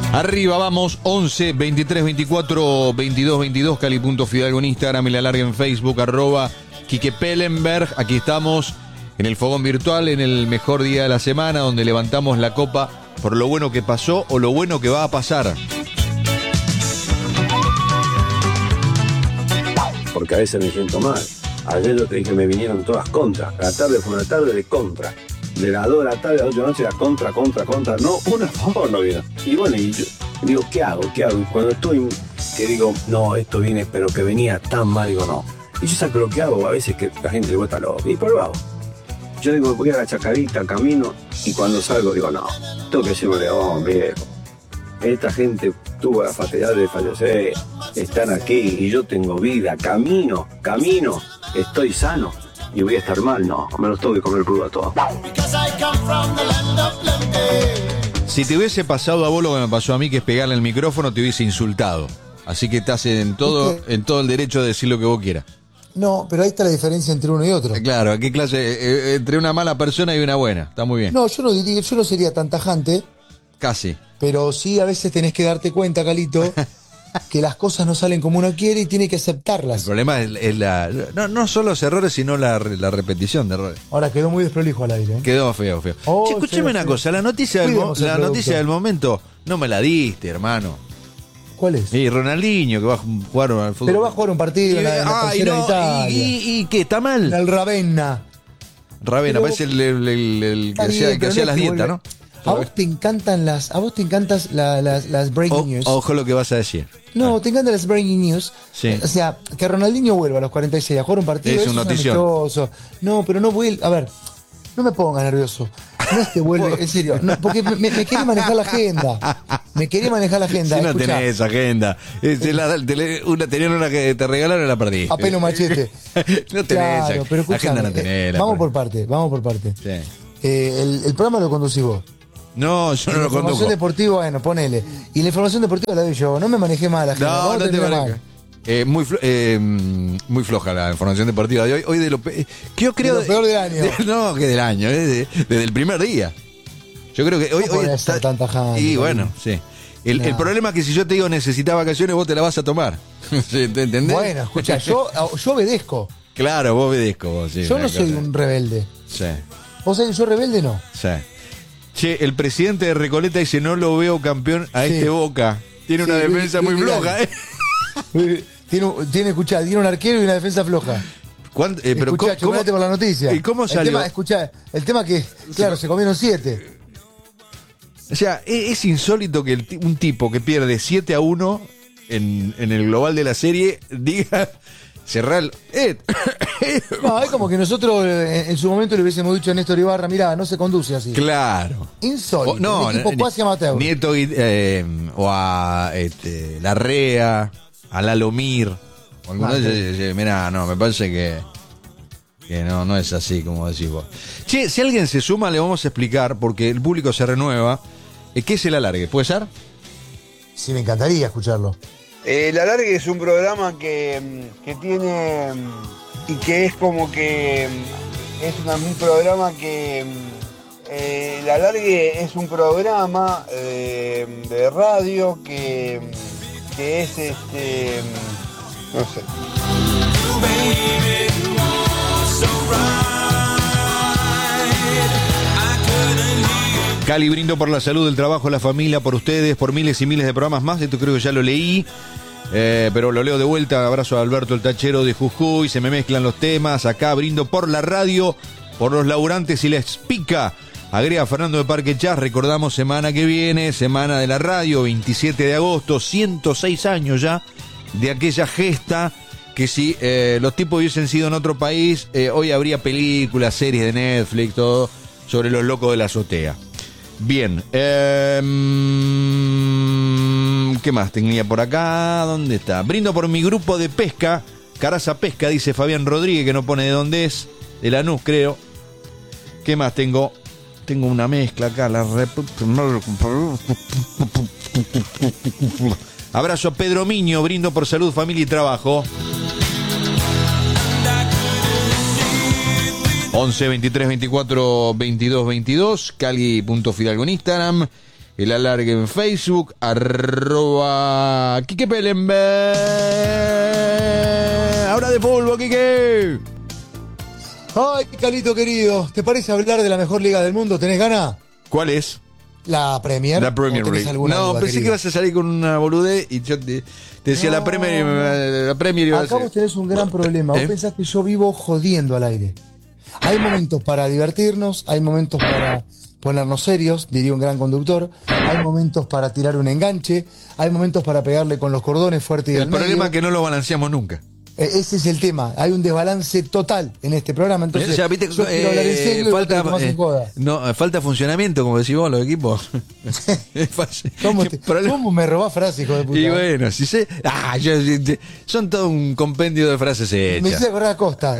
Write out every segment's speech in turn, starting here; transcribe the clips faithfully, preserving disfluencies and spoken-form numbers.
Arriba vamos, once, veintitrés, veinticuatro, veintidós, veintidós, Cali.Fidalgo en Instagram y la larga en Facebook, arroba Quique Pellenberg. Aquí estamos en el fogón virtual, en el mejor día de la semana, donde levantamos la copa por lo bueno que pasó o lo bueno que va a pasar. Porque a veces me siento mal. Ayer yo te dije, me vinieron todas contra. La tarde fue una tarde de contra. De las dos de la tarde a las ocho de la noche era contra, contra, contra. No, una favor no vino. Y bueno, y yo digo, ¿qué hago? ¿Qué hago? Y cuando estoy, que digo, no, esto viene, pero que venía tan mal, digo, no. Y yo saco lo que hago, a veces que la gente le vuelta loco. Y por lo hago. Yo digo, voy a la chacarita, camino, y cuando salgo digo, no, tengo que ser un león, viejo. Esta gente tuvo la fatalidad de fallecer, están aquí y yo tengo vida, camino, camino, estoy sano y voy a estar mal, no, me los tengo que comer crudo a todos. Si te hubiese pasado a vos lo que me pasó a mí, que es pegarle el micrófono, te hubiese insultado. Así que estás en todo, ¿Viste? en todo el derecho de decir lo que vos quieras. No, pero ahí está la diferencia entre uno y otro. Claro, ¿qué clase? Eh, entre una mala persona y una buena. Está muy bien. No, yo no diría, yo no sería tan tajante, Casi. pero sí a veces tenés que darte cuenta, Calito, que las cosas no salen como uno quiere y tiene que El aceptarlas. problema es, es la... No, no solo los errores, sino la, la repetición de errores. Ahora quedó muy desprolijo al aire, ¿eh? Quedó feo, feo. Oh, Che, escúchame feo, una feo. cosa. La noticia, del, mo- Cuidemos el la producto. noticia del momento no me la diste, hermano. ¿Cuál es? Y Ronaldinho, que va a jugar al fútbol. Pero va a jugar un partido en la, en la Ah, y, tercera no, de Italia. y, y- y qué? ¿Está En mal? el Ravenna. Ravena, pero- parece el, el- el- el que Está hacía, bien, que pero hacía no las es que dietas, vuelve- ¿no? A vos te encantan las, a vos te encantan la- las, las breaking O- news. ojo lo que vas a decir. No, te encantan las breaking news. Sí. O sea, que Ronaldinho vuelva a los cuarenta y seis a jugar un partido. Es eso un notición. amistoso. No, pero no vuelve. A ver, no me pongas nervioso. No es que vuelve, en serio. No, porque me, me quiere manejar la agenda. Me quiere manejar la agenda. Si no Escuchá, tenés agenda. Eh, te la- te le- una, tenían una que te regalaron y la perdí. apenas machete. No tenés Claro, ag- pero agenda, escúchame. no tenés. eh, la vamos perdí. por parte, vamos por parte. Sí. Eh, el, el programa lo conducís vos. No, yo no la lo información conduzco. deportiva, bueno, ponele. Y la información deportiva la doy yo. No me manejé mal la agenda. No, Vamos a no te terminar manejas. mal. Eh, muy, flo- eh, muy floja la información deportiva de hoy. Hoy de lo, pe- que yo creo lo peor del año. de- no, que del año, eh, de- desde el primer día. Yo creo que hoy, ¿Cómo hoy podés ser tan tajante, Y Gabriel? bueno, sí. El, No. el problema es que si yo te digo necesita vacaciones, vos te la vas a tomar. ¿Sí? ¿Te entendés? Bueno, escucha, yo, yo obedezco. Claro, vos obedezco. Vos, sí, Yo una no soy cosa. un rebelde. Sí, ¿Vos sabés que yo rebelde no? sí. Che, el presidente de Recoleta dice: no lo veo campeón a Sí. este Boca. Tiene Sí, una Luis- defensa Luis muy Vidal. floja, ¿eh? Tiene, un- tiene, escuchá, tiene un arquero y una defensa floja. ¿Cuánto- eh, pero escuchá, ¿cómo- cómo- chupate por la noticia. ¿Y cómo El salió? tema, escuchá, el tema que, claro, se comieron siete. O sea, es, es insólito que el ti- un tipo que pierde siete a uno en, en el global de la serie diga cerrar el... Eh, No, es como que nosotros eh, en, en su momento le hubiésemos dicho a Néstor Ibarra, mirá, no se conduce así. claro. Insólito. O- no, un equipo ni- cuasi amateur. Nieto y- eh, o a este, Larrea, a Lalomir. O alguno de ellos dice, mirá, no, me parece que, que no, no es así como decís vos. Che, si alguien se suma, le vamos a explicar, porque el público se renueva, eh, ¿qué es el alargue? ¿Puede ser? Sí, me encantaría escucharlo. El Alargue es un programa que, mm, que tiene mm, y que es como que mm, es una- un programa que mm, eh, el Alargue es un programa eh, de radio que, mm, que es este mm, no sé. Cali, brindo por la salud, el trabajo, la familia, por ustedes, por miles y miles de programas más. Esto creo que ya lo leí, eh, pero lo leo de vuelta. Abrazo a Alberto el Tachero de Jujuy. Se me mezclan los temas. Acá brindo por la radio, por los laburantes y les pica. Agrega Fernando de Parque Chas. Recordamos semana que viene, semana de la radio, veintisiete de agosto, ciento seis años ya de aquella gesta. Que si eh, los tipos hubiesen sido en otro país, eh, hoy habría películas, series de Netflix, todo sobre los locos de la azotea. Bien, eh, ¿qué más tenía por acá? ¿Dónde está? Brindo por mi grupo de pesca, Caraza Pesca, dice Fabián Rodríguez, que no pone de dónde es, de Lanús creo. ¿Qué más tengo? Tengo una mezcla acá, la rep... Abrazo a Pedro Miño, brindo por salud, familia y trabajo. once, veintitrés, veinticuatro, veintidós, veintidós, Cali.Fidalgo en Instagram, el alargue en Facebook, arroba Quique Pelenberg. Ahora de fútbol, Quique. Ay, Calito querido, ¿te parece hablar de la mejor liga del mundo? ¿Tenés ganas? ¿Cuál es? La Premier. La Premier League. No, duda, pensé querido? que ibas a salir con una boludez y yo te, te decía No, la Premier. La Premier iba a Acá ser- vos tenés un gran problema. Vos ¿Eh? pensás que yo vivo jodiendo al aire. Hay momentos para divertirnos, hay momentos para ponernos serios, diría un gran conductor. Hay momentos para tirar un enganche, hay momentos para pegarle con los cordones fuerte y El al problema medio. es que no lo balanceamos nunca. Eh, Ese es el tema. Hay un desbalance total en este programa. Entonces, O sea, viste, yo quiero hablar en eh, serio y falta, vos te tomás en eh, joda. no, falta funcionamiento, como decís vos, los equipos. Es fácil. ¿Cómo, ¿Qué te- problema? ¿Cómo me robás frases, hijo de puta? Y bueno, si sé. Ah, yo- yo- yo- son todo un compendio de frases Me hechas. hice acordar a Costa.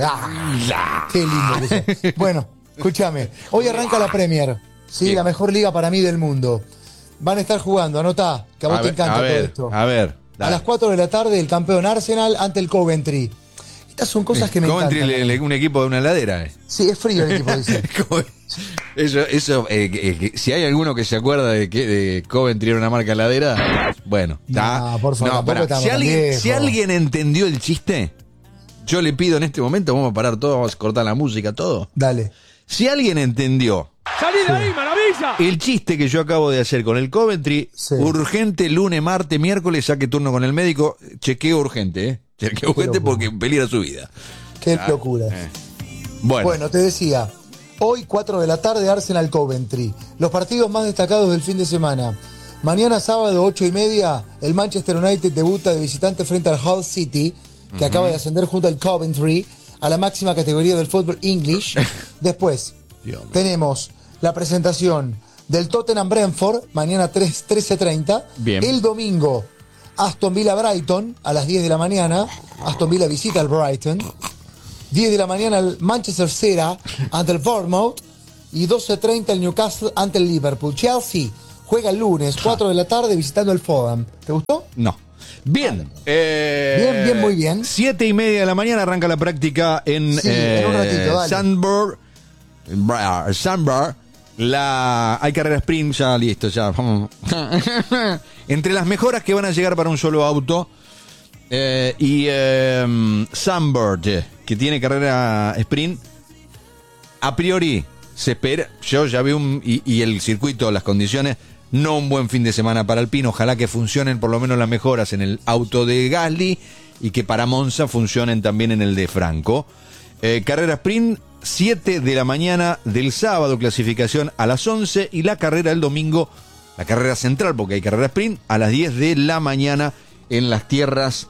Ah, qué lindo que sos. Bueno, escúchame. Hoy arranca la Premier. Sí, Bien. la mejor liga para mí del mundo. Van a estar jugando, anotá, que a vos A te ver, encanta a todo ver, esto. a ver. A dale. las cuatro de la tarde, el campeón Arsenal ante el Coventry. Estas son cosas que me Coventry, encantan. le- le- un equipo de una ladera. eh. Sí, es frío el equipo, dice. ¿Cómo? Eso, eso eh, que- que- si hay alguno que se acuerda de que de Coventry era una marca heladera, bueno, está. No, por favor, tampoco pará. estamos Si tan alguien, viejos. si alguien entendió el chiste, yo le pido en este momento, vamos a parar todo, vamos a cortar la música, todo. Dale. Si alguien entendió ¡Salí de ahí, maravilla! el chiste que yo acabo de hacer con el Coventry, Sí. urgente, lunes, martes, miércoles, saque turno con el médico, chequeo urgente, ¿eh? Chequeo urgente locura. porque peligra su vida. Qué Ah, locura. eh. Bueno, Bueno, te decía, hoy cuatro de la tarde Arsenal Coventry. Los partidos más destacados del fin de semana. Mañana sábado ocho y media, el Manchester United debuta de visitante frente al Hull City, que acaba de ascender junto al Coventry a la máxima categoría del fútbol English. Después, Dios mío. tenemos la presentación del Tottenham Brentford, mañana tres, trece treinta. Bien. El domingo, Aston Villa Brighton, a las diez de la mañana. Aston Villa visita al Brighton. diez de la mañana el Manchester City ante el Bournemouth y doce treinta el Newcastle ante el Liverpool. Chelsea juega el lunes, cuatro de la tarde visitando el Fulham. ¿Te gustó? no. Bien. eh, Bien, bien, muy bien. Siete y media de la mañana arranca la práctica en, Sí, en un ratito, dale. Sandburg. Bra- Sandburg. La, hay carrera sprint, ya listo, ya. vamos. Entre las mejoras que van a llegar para un solo auto eh, y eh, Sandburg, eh, que tiene carrera sprint, a priori se espera, yo ya vi un, y, y el circuito, las condiciones, no un buen fin de semana para Alpine, ojalá que funcionen por lo menos las mejoras en el auto de Gasly y que para Monza funcionen también en el de Franco. Eh, carrera sprint, siete de la mañana del sábado, clasificación a las once y la carrera el domingo, la carrera central porque hay carrera sprint, a las diez de la mañana en las tierras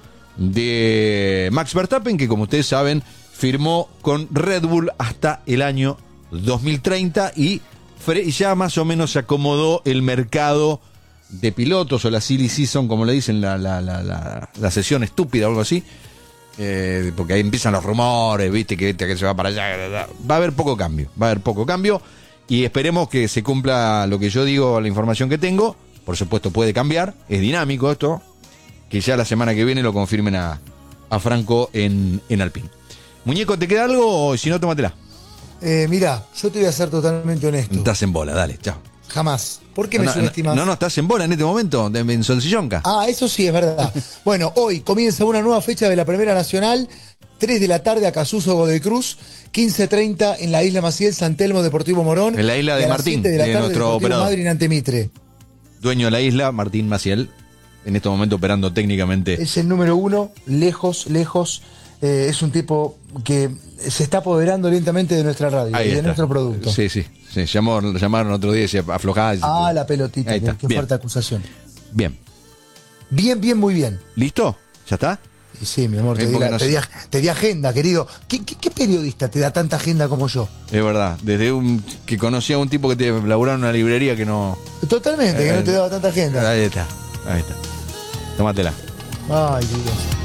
de Max Verstappen, que como ustedes saben firmó con Red Bull hasta el año dos mil treinta y fre- ya más o menos se acomodó el mercado de pilotos o la silly season, como le dicen, la, la, la, la, la sesión estúpida o algo así. Eh, porque ahí empiezan los rumores, viste, que, que se va para allá. Va a haber poco cambio, va a haber poco cambio y esperemos que se cumpla lo que yo digo, la información que tengo. Por supuesto puede cambiar, es dinámico esto, que ya la semana que viene lo confirmen a, a Franco en, en Alpine. Muñeco, ¿te queda algo o si no, tómatela? Eh, mira, yo te voy a ser totalmente honesto. Estás en bola, dale, chao. Jamás. ¿Por qué me no, subestimas? no, no, estás en bola en este momento, de- en Solsillonca. Ah, eso sí, es verdad. Bueno, hoy comienza una nueva fecha de la Primera Nacional, tres de la tarde a Casuso Godoy Cruz, quince treinta en la Isla Maciel, San Telmo Deportivo Morón. En la isla de y a las Martín, siete de la de tarde, nuestro Deportivo operador. Madryn ante Mitre. Dueño de la isla, Martín Maciel, en este momento operando técnicamente. Es el número uno, lejos, lejos. Eh, es un tipo que se está apoderando lentamente de nuestra radio Ahí y de está. nuestro producto. Sí, sí, sí. Llamó, llamaron otro día y decía, aflojá. Ah, la pelotita, Ahí qué, está. qué Bien. fuerte acusación. Bien. Bien, bien, muy bien. ¿Listo? ¿Ya está? Y sí, mi amor, te, Eh, di, porque la- no te sé. di ag- te di agenda, querido. ¿Qué, qué, qué periodista te da tanta agenda como yo? Es verdad. Desde un que conocía a un tipo que te laburaba en una librería que no. Totalmente, que Eh, no te daba tanta agenda. Ahí está. Ahí está. Tómatela. Ay, Dios.